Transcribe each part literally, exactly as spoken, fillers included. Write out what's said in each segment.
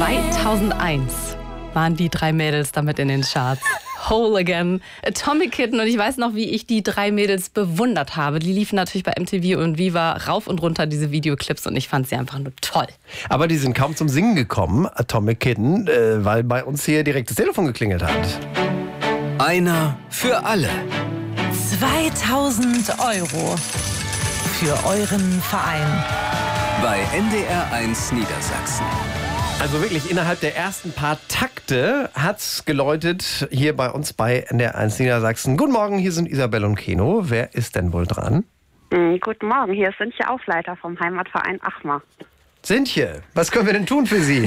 zweitausendeins waren die drei Mädels damit in den Charts. Whole Again, Atomic Kitten, und ich weiß noch, wie ich die drei Mädels bewundert habe. Die liefen natürlich bei M T V und Viva rauf und runter, diese Videoclips, und ich fand sie einfach nur toll. Aber die sind kaum zum Singen gekommen, Atomic Kitten, äh, weil bei uns hier direkt das Telefon geklingelt hat. Einer für alle. zweitausend Euro für euren Verein. Bei N D R eins Niedersachsen. Also wirklich, innerhalb der ersten paar Takte hat's geläutet hier bei uns bei N D R eins Niedersachsen. Guten Morgen, hier sind Isabel und Keno. Wer ist denn wohl dran? Mhm, guten Morgen, hier ist Sintje Aufleiter vom Heimatverein Achmar. Sintje, was können wir denn tun für Sie?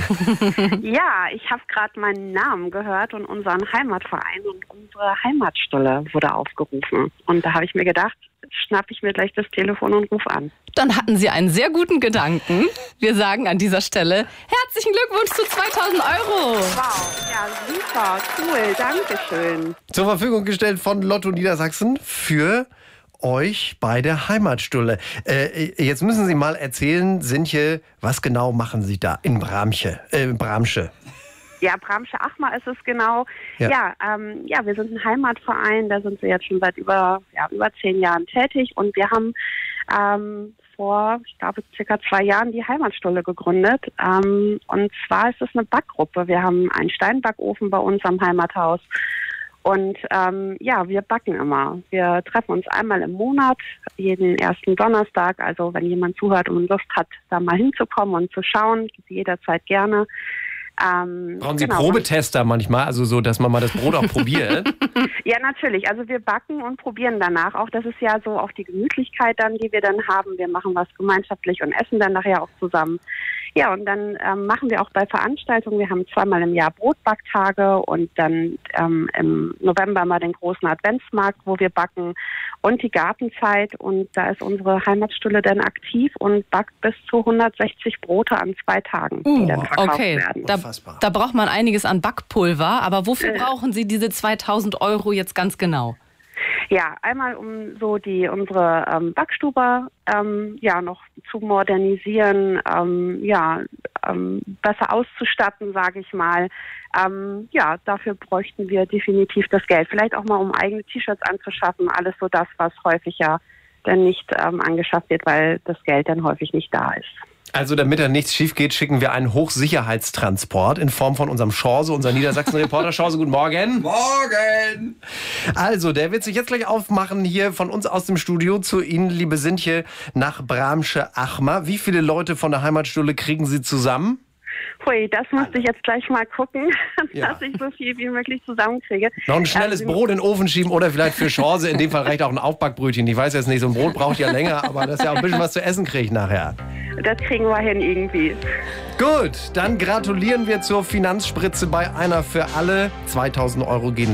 Ja, ich habe gerade meinen Namen gehört und unseren Heimatverein und unsere Heimatstulle wurde aufgerufen. Und da habe ich mir gedacht, schnapp ich mir gleich das Telefon und rufe an. Dann hatten Sie einen sehr guten Gedanken. Wir sagen an dieser Stelle herzlichen Glückwunsch zu zweitausend Euro. Wow, ja super, cool, danke schön. Zur Verfügung gestellt von Lotto Niedersachsen für euch bei der Heimatstulle. Äh, jetzt müssen Sie mal erzählen, Sintje, was genau machen Sie da in Bramsche? Äh, Bramsche. Ja, Bramsche Achmar ist es genau. Ja, ja, ähm, ja, wir sind ein Heimatverein, da sind wir jetzt schon seit über, ja, über zehn Jahren tätig, und wir haben ähm, vor, ich glaube, circa zwei Jahren die Heimatstulle gegründet. Ähm, und zwar ist es eine Backgruppe. Wir haben einen Steinbackofen bei uns am Heimathaus. Und ähm, ja, wir backen immer. Wir treffen uns einmal im Monat, jeden ersten Donnerstag. Also wenn jemand zuhört und Lust hat, da mal hinzukommen und zu schauen, jederzeit gerne. Ähm, Brauchen Sie genau. Probetester manchmal, also so, dass man mal das Brot auch probiert? Ja, natürlich. Also wir backen und probieren danach auch. Das ist ja so auch die Gemütlichkeit dann, die wir dann haben. Wir machen was gemeinschaftlich und essen dann nachher auch zusammen. Ja, und dann ähm, machen wir auch bei Veranstaltungen. Wir haben zweimal im Jahr Brotbacktage und dann ähm, im November mal den großen Adventsmarkt, wo wir backen, und die Gartenzeit. Und da ist unsere Heimatstulle dann aktiv und backt bis zu hundertsechzig Brote an zwei Tagen, die Uh, dann verkauft okay. werden. Da, da braucht man einiges an Backpulver. Aber wofür Äh. brauchen Sie diese zweitausend Euro jetzt ganz genau? Ja, einmal um so die unsere ähm, Backstube ähm, ja noch zu modernisieren, ähm, ja ähm, besser auszustatten, sage ich mal. Ähm, ja, dafür bräuchten wir definitiv das Geld. Vielleicht auch mal, um eigene T-Shirts anzuschaffen. Alles so das, was häufig ja dann nicht ähm, angeschafft wird, weil das Geld dann häufig nicht da ist. Also damit da nichts schief geht, schicken wir einen Hochsicherheitstransport in Form von unserem Schorse, unser Niedersachsen-Reporter. Schorse, guten Morgen. Morgen! Also, der wird sich jetzt gleich aufmachen hier von uns aus dem Studio zu Ihnen, liebe Sintje, nach Bramsche Achmar. Wie viele Leute von der Heimatstulle kriegen Sie zusammen? Hui, das müsste ich jetzt gleich mal gucken, Ja. dass ich so viel wie möglich zusammenkriege. Noch ein schnelles Also, Brot in den Ofen schieben oder vielleicht für Chance, in dem Fall reicht auch ein Aufbackbrötchen. Ich weiß jetzt nicht, so ein Brot braucht ja länger, aber dass er auch ein bisschen was zu essen kriegt nachher. Das kriegen wir hin irgendwie. Gut, dann gratulieren wir zur Finanzspritze bei Einer für alle. zweitausend Euro gehen